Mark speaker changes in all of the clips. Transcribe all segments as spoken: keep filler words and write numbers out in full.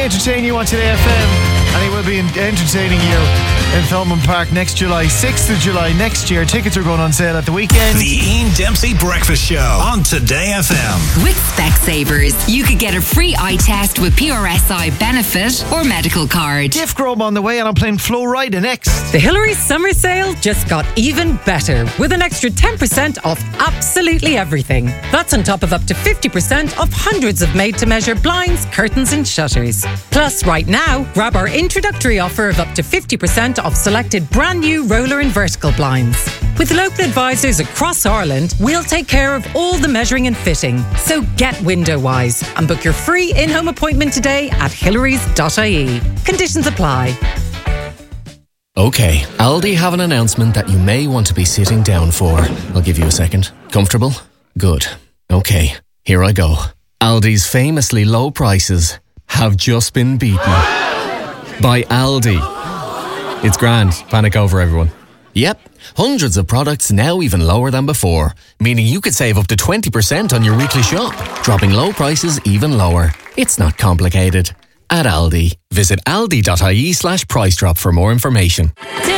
Speaker 1: he entertain you on Today F M, and he will be entertaining you in Thomond Park next July, sixth of July next year. Tickets are going on sale at the weekend.
Speaker 2: The Ian Dempsey Breakfast Show on Today F M.
Speaker 3: With Specsavers, you could get a free eye test with P R S I benefit or medical card.
Speaker 1: Gift Grove on the way, and I'm playing Flo Rida next.
Speaker 4: The Hillary summer sale just got even better with an extra ten percent off absolutely everything. That's on top of up to fifty percent off hundreds of made-to-measure blinds, curtains and shutters. Plus, right now, grab our introductory offer of up to fifty percent off selected brand new roller and vertical blinds. With local advisors across Ireland, we'll take care of all the measuring and fitting. So get window wise and book your free in-home appointment today at hillarys dot I E. Conditions apply.
Speaker 5: Okay, Aldi have an announcement that you may want to be sitting down for. I'll give you a second. Comfortable? Good. Okay, here I go. Aldi's famously low prices have just been beaten by Aldi. It's grand. Panic over, everyone. Yep, hundreds of products now even lower than before, meaning you could save up to twenty percent on your weekly shop, dropping low prices even lower. It's not complicated. At Aldi, visit aldi dot I E slash price drop for more information.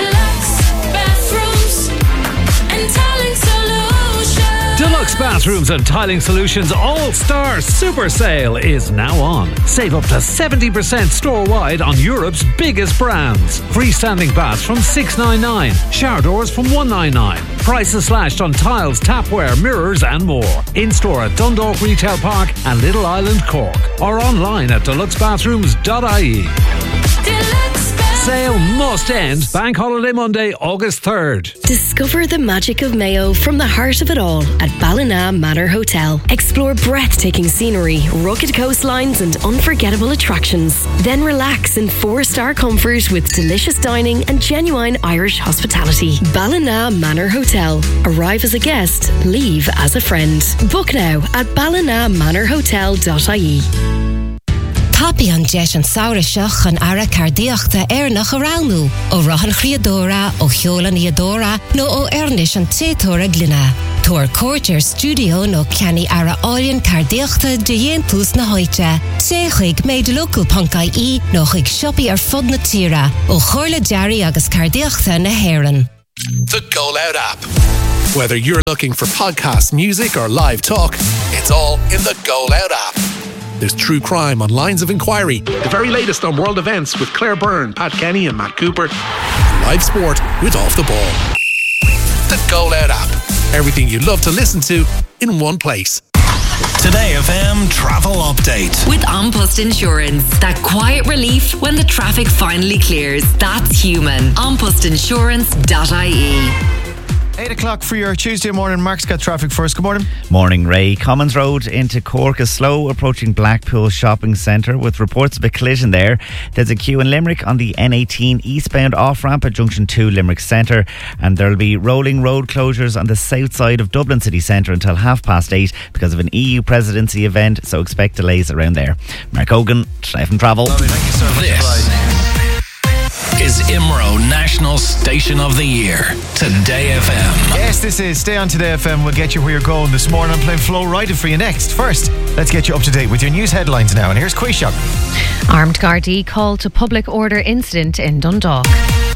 Speaker 6: Deluxe Bathrooms and Tiling Solutions All-Star Super Sale is now on. Save up to seventy percent store-wide on Europe's biggest brands. Freestanding baths from six ninety-nine, shower doors from one ninety-nine. Prices slashed on tiles, tapware, mirrors and more. In-store at Dundalk Retail Park and Little Island, Cork. Or online at deluxe bathrooms dot I E. Sale must end Bank Holiday Monday, August third.
Speaker 7: Discover the magic of Mayo from the heart of it all at Ballina Manor Hotel. Explore breathtaking scenery, rugged coastlines and unforgettable attractions. Then relax in four-star comfort with delicious dining and genuine Irish hospitality. Ballina Manor Hotel. Arrive as a guest, leave as a friend. Book now at ballina manor hotel dot I E.
Speaker 8: Happy an deis an saoire seach an ara cardiachta ar nach a rálnú, ó rahan chriadóra, ó cheolan iadóra, nó ó ernis an tétóra glina. Tuair Courtier Studio nó ceanni ara áilion cardiachta de dhéan tús na hoite. Sé chuig méid local panca í nó chuig siopi ar fod na tíra, ó chorla dearí agus cardiachta na héireann.
Speaker 9: The Go Loud app. Whether you're looking for podcast, music or live talk, it's all in the Go Loud app. There's true crime on Lines of Inquiry, the very latest on world events with Claire Byrne, Pat Kenny and Matt Cooper, and live sport with Off the Ball. The Go Loud app. Everything you love to listen to in one place.
Speaker 2: Today F M travel update.
Speaker 3: With An Post Insurance. That quiet relief when the traffic finally clears. That's human. an post insurance dot I E.
Speaker 1: eight o'clock for your Tuesday morning. Mark's got traffic first. Good morning.
Speaker 10: Morning, Ray. Commons Road into Cork is slow approaching Blackpool Shopping Centre with reports of a collision there. There's a queue in Limerick on the N eighteen eastbound off-ramp at Junction two Limerick Centre, and there'll be rolling road closures on the south side of Dublin City Centre until half past eight because of an E U presidency event, so expect delays around there. Mark Hogan, F M Travel.
Speaker 1: Lovely, thank you so much.
Speaker 2: This is I M R O National Station of the Year. Today F M.
Speaker 1: Yes, this is Stay on Today F M. We'll get you where you're going this morning. I'm playing Flo Rida for you next. First, let's get you up to date with your news headlines now. And here's Quayshock.
Speaker 11: Armed Gardaí called to public order incident in Dundalk.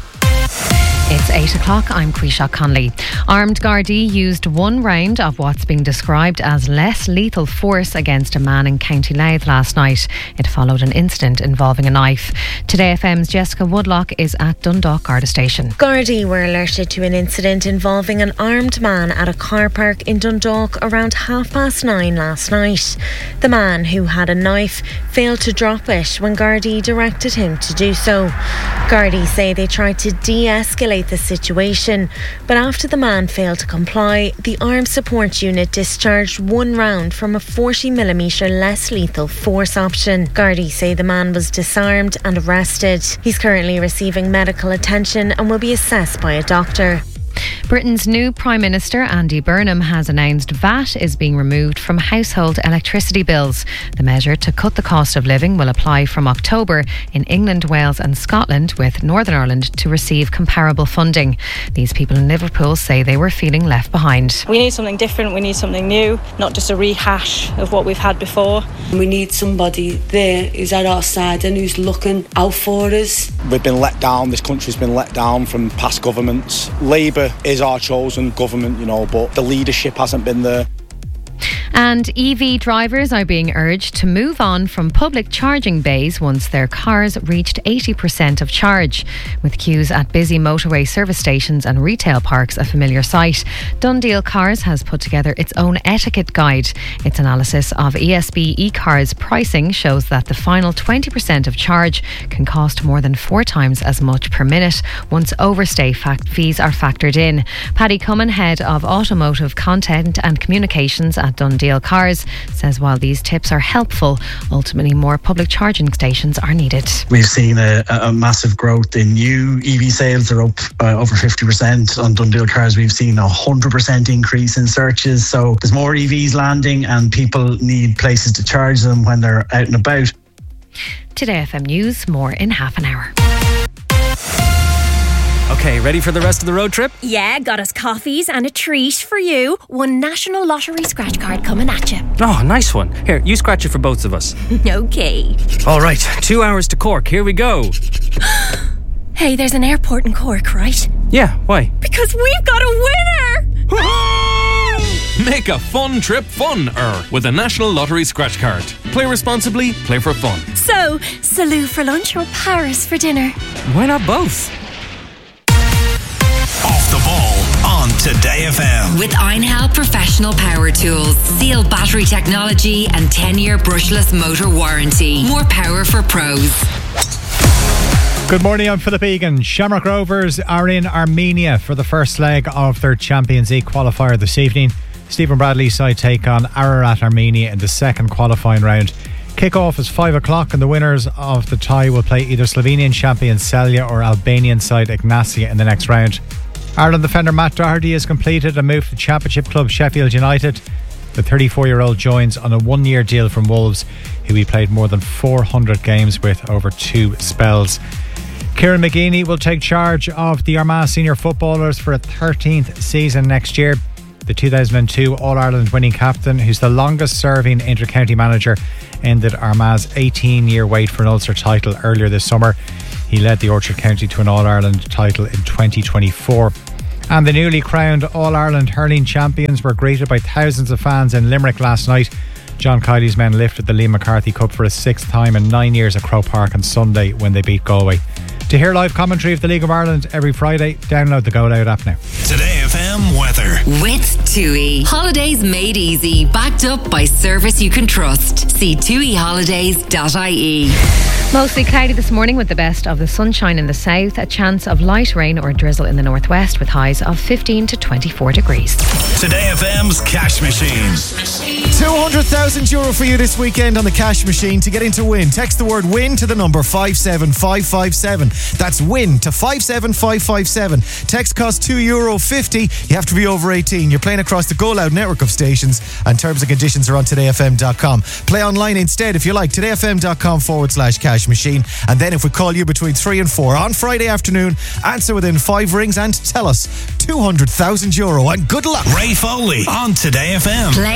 Speaker 11: It's eight o'clock. I'm Quayshock Conley. Armed Gardaí used one round of what's being described as less lethal force against a man in County Louth last night. It followed an incident involving a knife. Today F M's Jessica Woodlock is at Dundalk Garda Station.
Speaker 12: Gardaí were alerted to an incident involving an armed man at a car park in Dundalk around half past nine last night. The man, who had a knife, failed to drop it when Gardaí directed him to do so. Gardaí say they tried to de-escalate the situation, but after the man failed to comply, the Armed Support Unit discharged one round from a forty millimeter less lethal force option. Gardaí say the man was disarmed and arrested. He's currently receiving medical attention and will be assessed by a doctor.
Speaker 11: Britain's new Prime Minister, Andy Burnham, has announced V A T is being removed from household electricity bills. The measure to cut the cost of living will apply from October in England, Wales and Scotland, with Northern Ireland to receive comparable funding. These people in Liverpool say they were feeling left behind.
Speaker 13: We need something different, we need something new, not just a rehash of what we've had before.
Speaker 14: We need somebody there who's at our side and who's looking out for us.
Speaker 15: We've been let down, this country's been let down from past governments. Labour is our chosen government, you know, but the leadership hasn't been there.
Speaker 11: And E V drivers are being urged to move on from public charging bays once their cars reached eighty percent of charge. With queues at busy motorway service stations and retail parks a familiar sight, Dundeel Cars has put together its own etiquette guide. Its analysis of E S B e-cars pricing shows that the final twenty percent of charge can cost more than four times as much per minute once overstay fact fees are factored in. Paddy Cummin, head of automotive content and communications at Dundeel Cars, says while these tips are helpful, ultimately more public charging stations are needed.
Speaker 16: We've seen a, a massive growth in new E V sales. They're up uh, over fifty percent on Dundeel Cars. We've seen a one hundred percent increase in searches. So there's more E Vs landing and people need places to charge them when they're out and about.
Speaker 11: Today F M News, more in half an hour.
Speaker 17: Okay, ready for the rest of the road trip?
Speaker 18: Yeah, got us coffees and a treat for you. One National Lottery scratch card coming at you.
Speaker 17: Oh, nice one. Here, you scratch it for both of us.
Speaker 18: Okay.
Speaker 17: All right, two hours to Cork. Here we go.
Speaker 18: Hey, there's an airport in Cork, right?
Speaker 17: Yeah, why?
Speaker 18: Because we've got a winner!
Speaker 19: Make a fun trip fun-er with a National Lottery scratch card. Play responsibly, play for fun.
Speaker 18: So, Salou for lunch or Paris for dinner?
Speaker 17: Why not both?
Speaker 2: Off the ball on Today F M.
Speaker 3: With Einhell Professional Power Tools. Sealed battery technology and ten-year brushless motor warranty. More power for pros.
Speaker 1: Good morning, I'm Philip Egan. Shamrock Rovers are in Armenia for the first leg of their Champions League qualifier this evening. Stephen Bradley's side take on Ararat Armenia in the second qualifying round. Kick-off is five o'clock and the winners of the tie will play either Slovenian champion Celje or Albanian side Ignacia in the next round. Ireland defender Matt Doherty has completed a move to Championship club Sheffield United. The thirty-four-year-old joins on a one-year deal from Wolves, who he played more than four hundred games with over two spells. Kieran McGeeney will take charge of the Armagh senior footballers for a thirteenth season next year. The two thousand two All-Ireland winning captain, who's the longest-serving inter-county manager, ended Armagh's eighteen-year wait for an Ulster title earlier this summer. He led the Orchard County to an All-Ireland title in twenty twenty-four. And the newly crowned All-Ireland hurling champions were greeted by thousands of fans in Limerick last night. John Kiley's men lifted the Liam McCarthy Cup for a sixth time in nine years at Croke Park on Sunday when they beat Galway. To hear live commentary of the League of Ireland every Friday, download the Go Loud app now.
Speaker 2: Today F M weather.
Speaker 3: With TUI. Holidays made easy. Backed up by service you can trust. See tui holidays dot I E.
Speaker 11: Mostly cloudy this morning with the best of the sunshine in the south. A chance of light rain or drizzle in the northwest with highs of fifteen to twenty-four degrees.
Speaker 2: Today F M's Cash Machine.
Speaker 1: two hundred thousand euro for you this weekend on the Cash Machine. To get in to win, text the word WIN to the number five seven five five seven. That's WIN to five seven five five seven. Text costs two euro fifty. You have to be over eighteen. You're playing across the Go Loud network of stations, and terms and conditions are on today f m dot com. Play online instead if you like. todayfm.com forward slash cash machine. And then if we call you between three and four on Friday afternoon, answer within five rings and tell us two hundred thousand euro. And good luck.
Speaker 2: Ray Foley on Today F M.
Speaker 3: Play